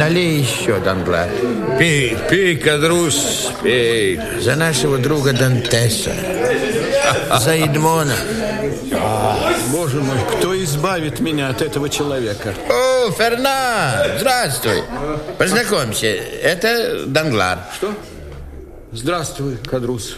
Налей еще, Данглар. Пей, пей, Кадрус, пей. За нашего друга Дантеса. За Эдмона. Боже мой, кто избавит меня от этого человека? О, Фернан, здравствуй. Познакомься, это Данглар. Что? Здравствуй, Кадрус.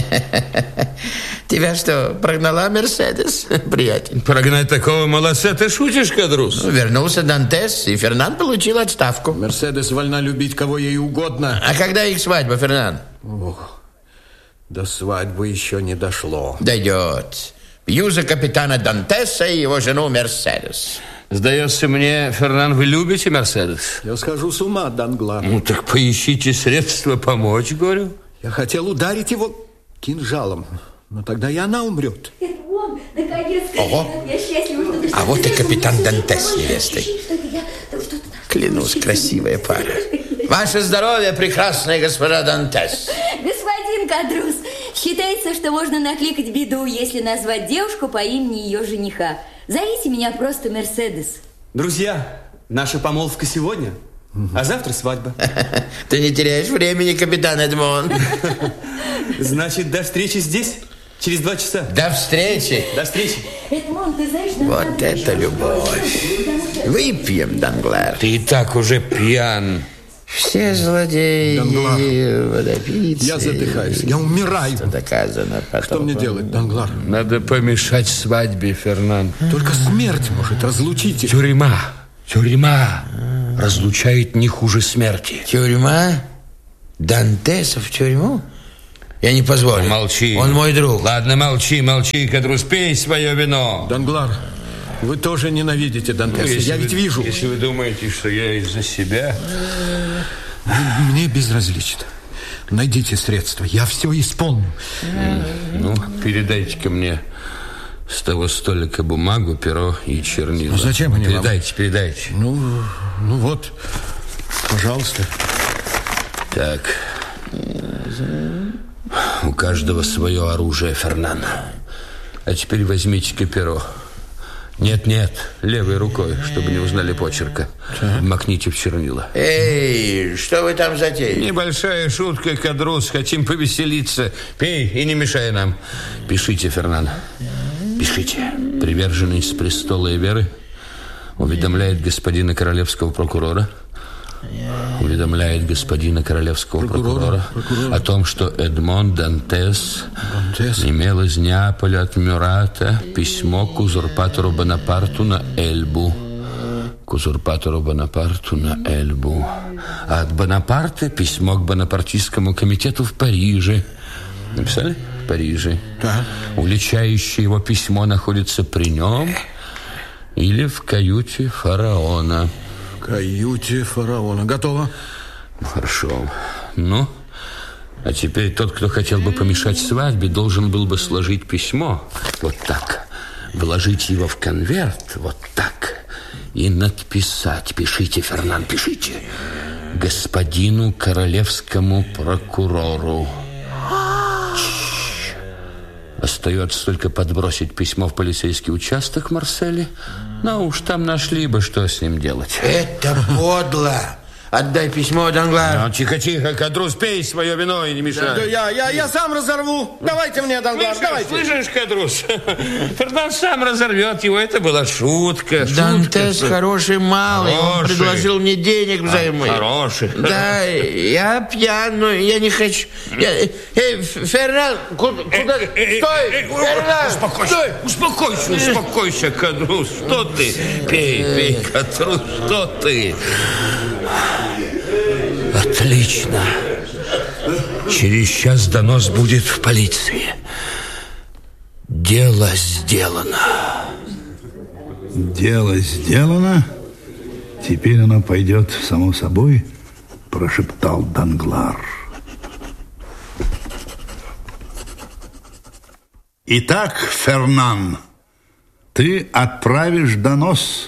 Тебя что, прогнала Мерседес, приятель? Прогнать такого молодца, ты шутишь, Кадрус? Вернулся Дантес, и Фернан получил отставку. Мерседес вольна любить кого ей угодно. А когда их свадьба, Фернан? Ох, до свадьбы еще не дошло. Дойдет. Пью за капитана Дантеса и его жену Мерседес. Сдается мне, Фернан, вы любите Мерседес? Я схожу с ума, Данглар. Ну так поищите средства помочь, говорю. Я хотел ударить его кинжалом, но тогда и она умрет. Эдмон, наконец-то. Ого. Я счастлива, что ты... А вот и капитан Дантес с невестой. Что-то... Клянусь, красивая пара. Ваше здоровье, прекрасная госпожа Дантес. Господин Кадрус, считается, что можно накликать беду, если назвать девушку по имени ее жениха. Зовите меня просто Мерседес. Друзья, наша помолвка сегодня, а завтра свадьба. Ты не теряешь времени, капитан Эдмон. Значит, до встречи здесь через 2 часа. До встречи. До встречи. Эдмон, ты знаешь... Вот это любовь. Выпьем, Данглар. Ты и так уже пьян. Все злодеи, Данглар, водопийцы. я задыхаюсь, я умираю. Что доказано потом. Что мне делать, Данглар? Надо помешать свадьбе, Фернан. Только смерть может разлучить их. Тюрьма разлучает не хуже смерти. Тюрьма? Дантеса в тюрьму? Я не позволю. Молчи. Он мой друг. Ладно, молчи, Кадрус, пей свое вино. Данглар, вы тоже ненавидите Дантеса. Я ведь вижу. Если вы думаете, что я из-за себя... Мне безразлично. Найдите средства, я все исполню. Ну, передайте-ка мне с того столика бумагу, перо и чернила. Ну, зачем они вам? Передайте. Ну вот, пожалуйста. Так. У каждого свое оружие, Фернан. А теперь возьмите-ка перо. Нет, левой рукой, чтобы не узнали почерка. Макните в чернила. Эй, что вы там затеяли? Небольшая шутка, Кадрус. Хотим повеселиться. Пей и не мешай нам. Пишите, Фернан. Пишите. Приверженный с престола и веры уведомляет господина королевского прокурора. Уведомляет господина королевского прокурора о том, что Эдмон Дантес имел из Неаполя от Мюрата письмо к узурпатору Бонапарту на Эльбу. К узурпатору Бонапарту на Эльбу. А от Бонапарта письмо к бонапартистскому комитету в Париже. Написали? В Париже. Да. Уличающее его письмо находится при нем или в каюте фараона. В каюте фараона. Готово? Хорошо. Ну, а теперь тот, кто хотел бы помешать свадьбе, должен был бы сложить письмо вот так, вложить его в конверт вот так и надписать. Пишите, Фернан, пишите. Господину королевскому прокурору. Остается только подбросить письмо в полицейский участок в Марселе. Ну уж там нашли бы, что с ним делать. Это подло. Отдай письмо, Данглар. Тихо, Кадрус, пей свое вино и не мешай. Я сам разорву. Давайте мне, Данглар, давайте. Слышишь, Кадрус? Фернан сам разорвет его. Это была шутка. Дантес хороший малый. Он предложил мне денег взаймы. Хороший. Да, я пьян, но я не хочу. Фернан, куда? Стой, Фернан, стой. Успокойся, Кадрус. Что ты? Пей, Кадрус, что ты? Отлично. Через час донос будет в полиции. Дело сделано. Дело сделано. Теперь оно пойдет само собой, прошептал Данглар. Итак, Фернан, ты отправишь донос.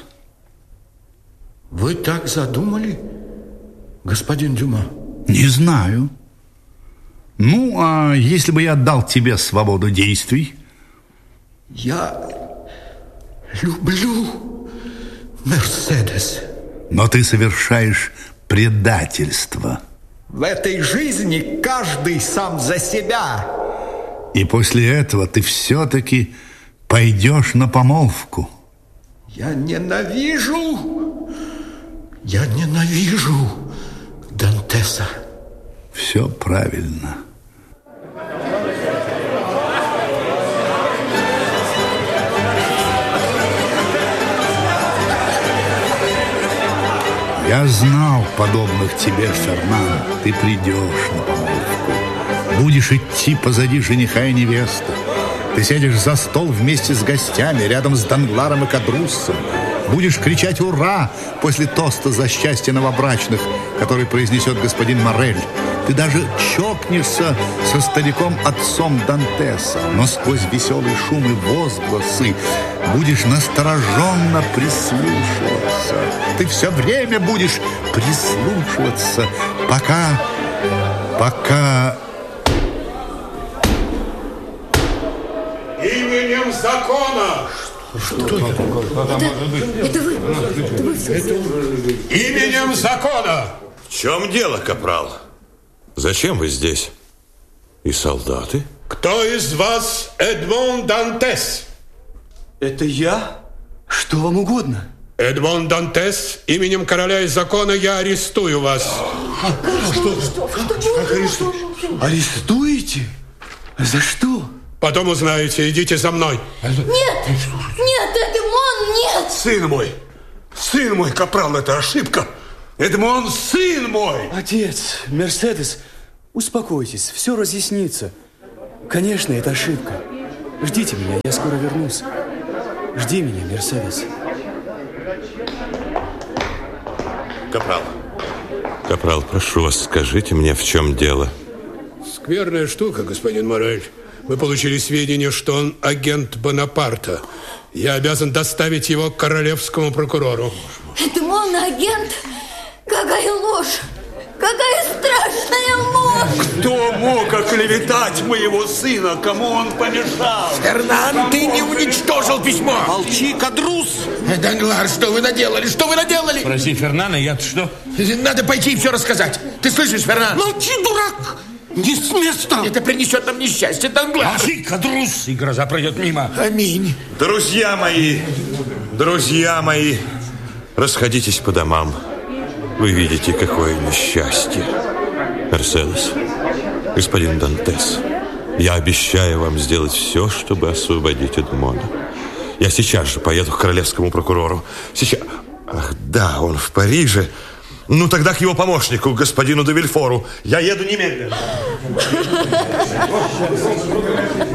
Вы так задумали, господин Дюма? Не знаю. Ну, а если бы я дал тебе свободу действий? Я люблю Мерседес. Но ты совершаешь предательство. В этой жизни каждый сам за себя. И после этого ты все-таки пойдешь на помолвку. Я ненавижу Дантеса. Все правильно. Я знал подобных тебе, Фернан. Ты придешь на помолвку. Будешь идти позади жениха и невесты. Ты сядешь за стол вместе с гостями, рядом с Дангларом и Кадруссом. Будешь кричать «Ура!» после тоста за счастье новобрачных, который произнесет господин Моррель. Ты даже чокнешься со стариком-отцом Дантеса, но сквозь веселый шум и возгласы будешь настороженно прислушиваться. Ты все время будешь прислушиваться, пока... Именем закона! Это вы Именем закона! В чем дело, капрал? Зачем вы здесь? И солдаты? Кто из вас Эдмон Дантес? Это я? Что вам угодно? Эдмон Дантес, именем короля и закона я арестую вас. Арестуете? За что? Потом узнаете, идите за мной. Нет, Эдмон, нет! Сын мой, капрал, это ошибка. Эдмон, сын мой! Отец, Мерседес, успокойтесь, все разъяснится. Конечно, это ошибка. Ждите меня, я скоро вернусь. Жди меня, Мерседес. Капрал, прошу вас, скажите мне, в чем дело? Скверная штука, господин Моррель. Мы получили сведения, что он агент Бонапарта. Я обязан доставить его к королевскому прокурору. Эдмон, агент? Какая ложь! Какая страшная ложь! Кто мог оклеветать моего сына? Кому он помешал? Фернан, ты не уничтожил письмо. Молчи, Кадрус! Данглар, что вы наделали? Что вы наделали? Спроси Фернана, я-то что? Надо пойти и все рассказать. Ты слышишь, Фернан? Молчи, дурак! Не с места! Это принесет нам несчастье, Данглар. Молчи, Кадрус, и гроза пройдет мимо. Аминь. Друзья мои, расходитесь по домам. Вы видите, какое несчастье. Мерседес, господин Дантес, я обещаю вам сделать все, чтобы освободить Эдмона. Я сейчас же поеду к королевскому прокурору. Сейчас... Ах, да, он в Париже. Ну, тогда к его помощнику, господину де Вильфору. Я еду немедленно.